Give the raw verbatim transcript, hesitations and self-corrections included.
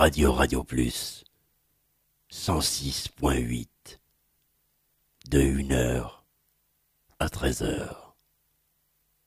Radio Radio Plus, cent six point huit, de une heure à treize heures.